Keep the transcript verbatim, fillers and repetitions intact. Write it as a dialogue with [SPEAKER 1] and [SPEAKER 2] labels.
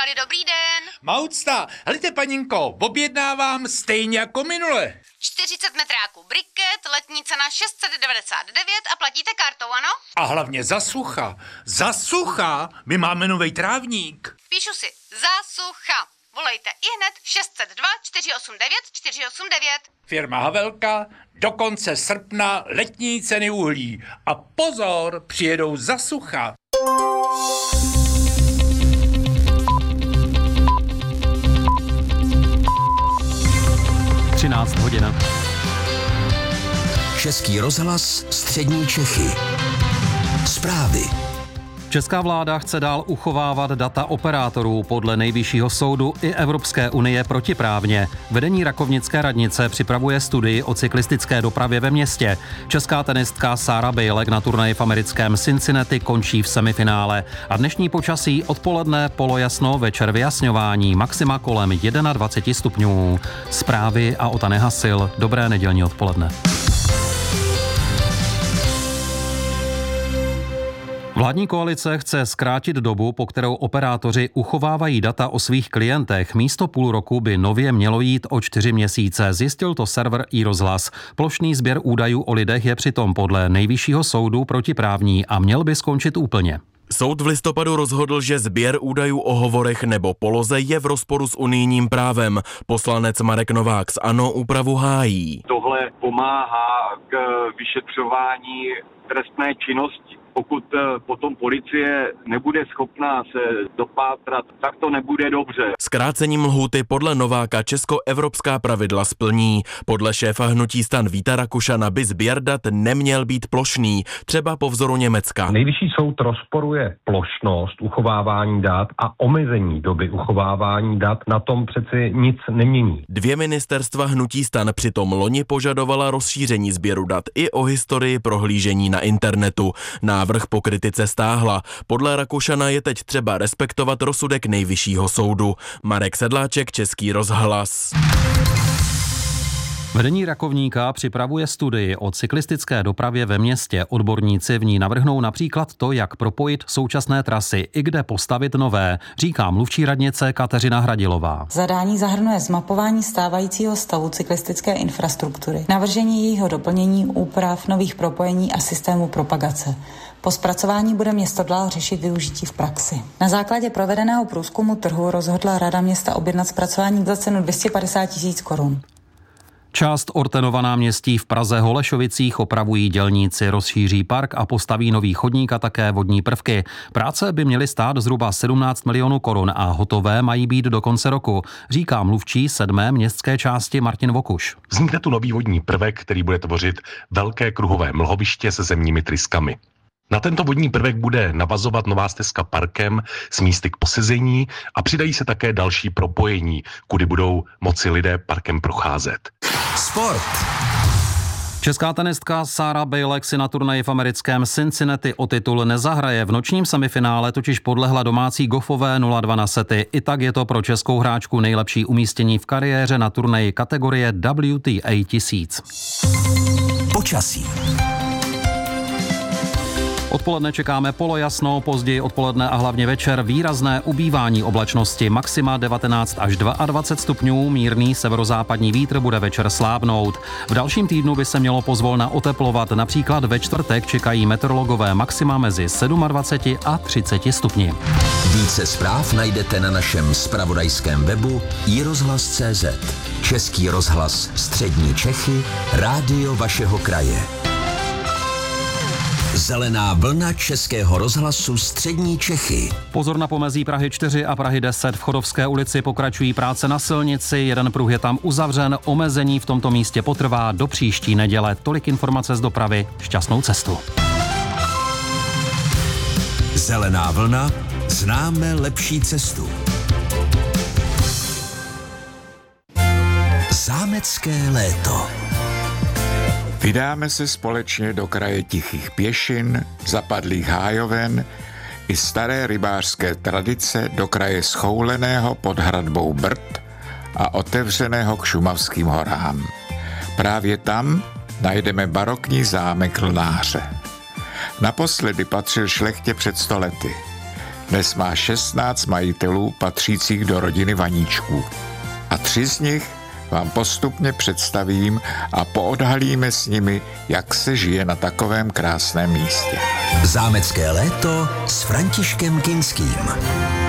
[SPEAKER 1] Michale, dobrý den.
[SPEAKER 2] Maucta, helejte paninko, objednávám stejně jako minule.
[SPEAKER 1] čtyřicet metráků briket, letní cena šest set devadesát devět a platíte kartou, ano?
[SPEAKER 2] A hlavně za sucha. Za sucha? My máme novej trávník.
[SPEAKER 1] Píšu si, za sucha. Volejte ihned šest set dva čtyři osm devět čtyři osm devět.
[SPEAKER 2] Firma Havelka, do konce srpna letní ceny uhlí. A pozor, přijedou za sucha.
[SPEAKER 3] třináct hodin.
[SPEAKER 4] Český rozhlas, střední Čechy. Zprávy.
[SPEAKER 3] Česká vláda chce dál uchovávat data operátorů podle Nejvyššího soudu i Evropské unie protiprávně. Vedení Rakovnické radnice připravuje studii o cyklistické dopravě ve městě. Česká tenistka Sarah Bejlek na turnaji v americkém Cincinnati končí v semifinále. A dnešní počasí odpoledne polojasno, večer vyjasňování, maxima kolem dvacet jedna stupňů. Zprávy a Ota Nehasil. Dobré nedělní odpoledne. Vládní koalice chce zkrátit dobu, po kterou operátoři uchovávají data o svých klientech. Místo půl roku by nově mělo jít o čtyři měsíce, zjistil to server iRozhlas. Plošný sběr údajů o lidech je přitom podle Nejvyššího soudu protiprávní a měl by skončit úplně.
[SPEAKER 5] Soud v listopadu rozhodl, že sběr údajů o hovorech nebo poloze je v rozporu s unijním právem. Poslanec Marek Novák z ANO úpravu hájí.
[SPEAKER 6] Tohle pomáhá k vyšetřování trestné činnosti. Pokud potom policie nebude schopná se dopátrat, tak to nebude dobře.
[SPEAKER 5] Zkrácením lhůty podle Nováka česko-evropská pravidla splní. Podle šéfa hnutí STAN Víta Rakušana by sběr dat neměl být plošný, třeba po vzoru Německa.
[SPEAKER 7] Nejvyšší soud rozporuje plošnost uchovávání dat a omezení doby uchovávání dat, na tom přeci nic nemění.
[SPEAKER 5] Dvě ministerstva hnutí STAN přitom loni požadovala rozšíření sběru dat i o historii prohlížení na internetu. Návrh po kritice stáhla. Podle Rakušana je teď třeba respektovat rozsudek Nejvyššího soudu. Marek Sedláček, Český rozhlas.
[SPEAKER 3] Vedení Rakovníka připravuje studii o cyklistické dopravě ve městě. Odborníci v ní navrhnou například to, jak propojit současné trasy i kde postavit nové, říká mluvčí radnice Kateřina Hradilová.
[SPEAKER 8] Zadání zahrnuje zmapování stávajícího stavu cyklistické infrastruktury, navržení jejího doplnění, úprav, nových propojení a systému propagace. Po zpracování bude město dál řešit využití v praxi. Na základě provedeného průzkumu trhu rozhodla Rada města objednat zpracování za cenu dvě stě padesát tisíc korun.
[SPEAKER 3] Část Ortenova náměstí v Praze Holešovicích opravují dělníci, rozšíří park a postaví nový chodník a také vodní prvky. Práce by měly stát zhruba sedmnáct milionů korun a hotové mají být do konce roku, říká mluvčí sedmé městské části Martin Vokuš.
[SPEAKER 9] Vznikne tu nový vodní prvek, který bude tvořit velké kruhové mlhoviště se zemními tryskami. Na tento vodní prvek bude navazovat nová stezka parkem s místy k posezení a přidají se také další propojení, kudy budou moci lidé parkem procházet.
[SPEAKER 4] Sport.
[SPEAKER 3] Česká tenistka Sarah Bejlek si na turnaji v americkém Cincinnati o titul nezahraje. V nočním semifinále totiž podlehla domácí Goffové nula dva na sety. I tak je to pro českou hráčku nejlepší umístění v kariéře na turnaji kategorie W T A tisíc.
[SPEAKER 4] Počasí.
[SPEAKER 3] Odpoledne čekáme polojasno, později odpoledne a hlavně večer výrazné ubývání oblačnosti, maxima devatenáct až dvacet dva stupňů, mírný severozápadní vítr bude večer slábnout. V dalším týdnu by se mělo pozvolna oteplovat, například ve čtvrtek čekají meteorologové maxima mezi dvacet sedm a třicet stupni.
[SPEAKER 4] Více zpráv najdete na našem zpravodajském webu i rozhlas tečka cé zet. Český rozhlas, střední Čechy, rádio vašeho kraje. Zelená vlna Českého rozhlasu střední Čechy.
[SPEAKER 3] Pozor na pomezí Prahy čtyři a Prahy deset. V Chodovské ulici pokračují práce na silnici, jeden pruh je tam uzavřen, omezení v tomto místě potrvá do příští neděle. Tolik informace z dopravy, šťastnou cestu.
[SPEAKER 4] Zelená vlna, známe lepší cestu. Zámecké léto.
[SPEAKER 10] Vydáme se společně do kraje tichých pěšin, zapadlých hájoven i staré rybářské tradice do kraje schouleného pod hradbou Brd a otevřeného k Šumavským horám. Právě tam najdeme barokní zámek Lnáře. Naposledy patřil šlechtě před sto lety. dnes má šestnáct majitelů patřících do rodiny Vaníčků. A tři z nich vám postupně představím a poodhalíme s nimi, jak se žije na takovém krásném místě.
[SPEAKER 4] Zámecké léto s Františkem Kinským.